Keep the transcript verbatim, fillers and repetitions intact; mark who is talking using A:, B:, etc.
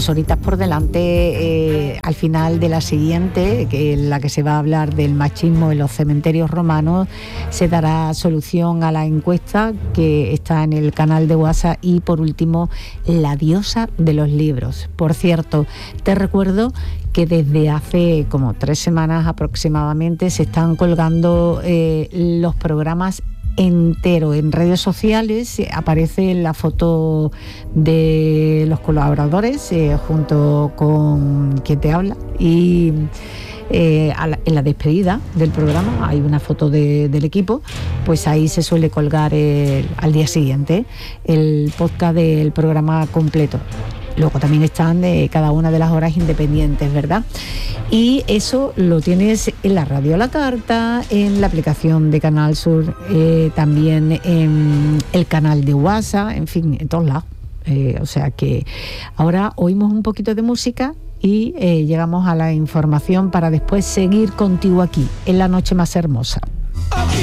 A: dos horitas por delante. Eh, al final de la siguiente, que en la que se va a hablar del machismo en los cementerios romanos, se dará solución a la encuesta que está en el canal de WhatsApp. Y por último, la diosa de los libros. Por cierto, te recuerdo que desde hace como tres semanas aproximadamente se están colgando eh, los programas entero en redes sociales. Aparece la foto de los colaboradores eh, junto con quien te habla, y eh, a la, en la despedida del programa hay una foto de, del equipo. Pues ahí se suele colgar el, al día siguiente el podcast del programa completo. Luego también están de cada una de las horas independientes, ¿verdad? Y eso lo tienes en la radio a la carta, en la aplicación de Canal Sur, eh, también en el canal de WhatsApp, en fin, en todos lados. Eh, o sea que ahora oímos un poquito de música y eh, llegamos a la información para después seguir contigo aquí, en La Noche Más Hermosa.